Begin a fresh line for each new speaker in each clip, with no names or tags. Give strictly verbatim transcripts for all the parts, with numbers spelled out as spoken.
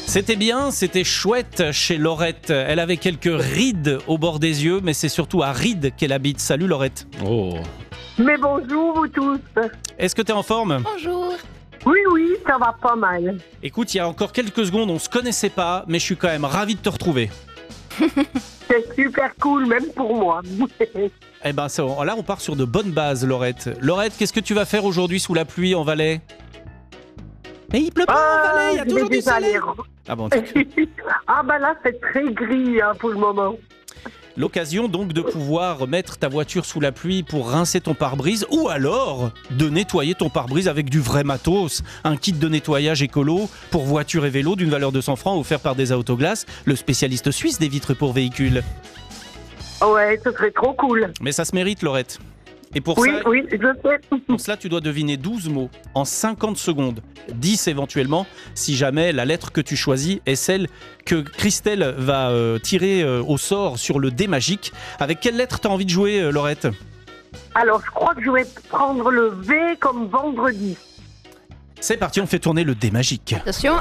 C'était bien, c'était chouette chez Laurette. Elle avait quelques rides au bord des yeux, mais c'est surtout à Rides qu'elle habite. Salut Laurette.
Oh.
Mais bonjour vous tous.
Est-ce que t'es en forme ?
Bonjour.
Oui, oui, ça va pas mal.
Écoute, il y a encore quelques secondes, on se connaissait pas, mais je suis quand même ravi de te retrouver.
C'est super cool, même pour moi.
Eh ben, ça, là, on part sur de bonnes bases, Laurette. Laurette, qu'est-ce que tu vas faire aujourd'hui sous la pluie en Valais ? Mais il pleut pas en Valais, il y a
je vais
toujours du
déjà
soleil.
aller-
Ah bon,
Ah bah là, c'est très gris hein, pour le moment.
l'occasion donc de pouvoir mettre ta voiture sous la pluie pour rincer ton pare-brise ou alors de nettoyer ton pare-brise avec du vrai matos. Un kit de nettoyage écolo pour voiture et vélo d'une valeur de cent francs offert par des Autoglass, le spécialiste suisse des vitres pour véhicules.
Ouais, ce serait trop cool.
Mais ça se mérite, Laurette. Et pour
Oui,
ça,
oui, je sais.
pour cela, tu dois deviner douze mots en cinquante secondes, dix éventuellement, si jamais la lettre que tu choisis est celle que Christelle va euh, tirer euh, au sort sur le dé magique. Avec quelle lettre tu as envie de jouer, euh, Laurette ?
Alors, je crois que je vais prendre le V comme vendredi.
C'est parti, on fait tourner le dé magique.
Attention.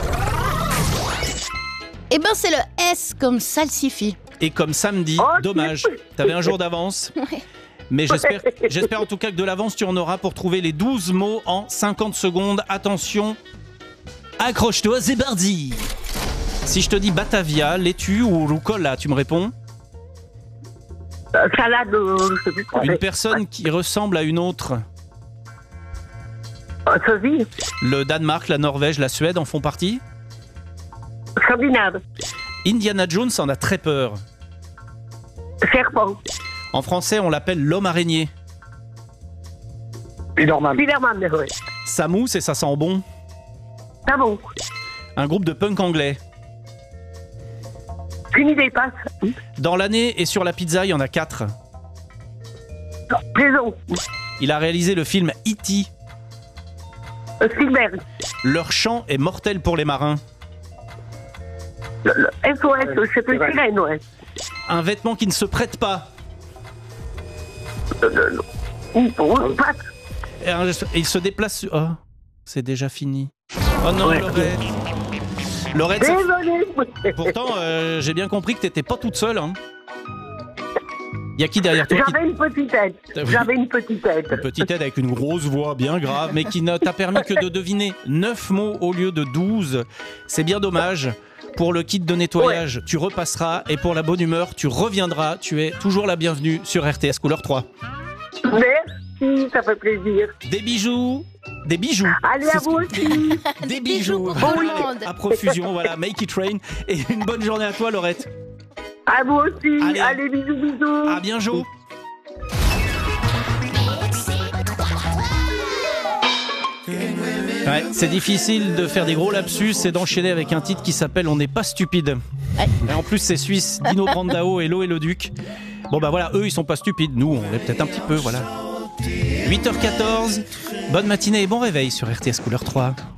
Eh ben c'est le S comme salsifie.
Et comme samedi,
Oh,
dommage, t'avais un jour d'avance.
Ouais.
Mais j'espère, j'espère en tout cas que de l'avance tu en auras pour trouver les douze mots en cinquante secondes. Attention, accroche-toi, c'est parti. Si je te dis Batavia, laitue ou rucola, tu me réponds ?
Euh, salade, euh, je sais plus quoi.
Une personne qui ressemble à une autre.
Euh, Sosie,
Le Danemark, la Norvège, la Suède en font partie.
Scandinave,
Indiana Jones en a très peur.
serpent,
En français, on l'appelle l'homme araignée.
Spiderman.
Spiderman, ouais.
Ça mousse et ça sent bon.
C'est bon.
Un groupe de punk anglais.
Une idée passe.
Dans l'année et sur la pizza, il y en a quatre.
Plaison,
Il a réalisé le film E T
euh, Spielberg,
Leur chant est mortel pour les marins.
le, le S O S, je sais plus,
Ouais.
sirène, ouais.
Un vêtement qui ne se prête pas.
Le, le, le- Ouh, ouh, passe.
Et un- et il se déplace. sur- Oh, c'est déjà fini. Oh non,
Ouais.
Laurette. Laurette, ça-
Désolé.
pourtant, euh, j'ai bien compris que t'étais pas toute seule. Hein. Y a qui derrière toi qui...
J'avais une petite tête.
Oui.
J'avais une petite tête.
Une petite aide avec une grosse voix bien grave, mais qui ne t'a permis que de deviner neuf mots au lieu de douze. C'est bien dommage. Pour le kit de nettoyage, tu repasseras. Et pour la bonne humeur, tu reviendras. Tu es toujours la bienvenue sur R T S Couleur trois.
Merci, ça fait plaisir.
Des bijoux. Des bijoux.
Allez, à
C'est ce
vous
que-
aussi.
Des bijoux.
Bon week-end.
À profusion, voilà. Make it rain. Et une bonne journée à toi, Laurette.
À vous aussi.
Allez.
Allez, bisous, bisous.
À bientôt. Ouais, c'est difficile de faire des gros lapsus et d'enchaîner avec un titre qui s'appelle On n'est pas stupide.
Ouais.
Et en plus, c'est suisse, Dino Brandao et Lo et le Duc. Bon, bah voilà, eux, ils sont pas stupides. Nous, on l'est peut-être un petit peu, voilà. huit heures quatorze, bonne matinée et bon réveil sur R T S Couleur trois.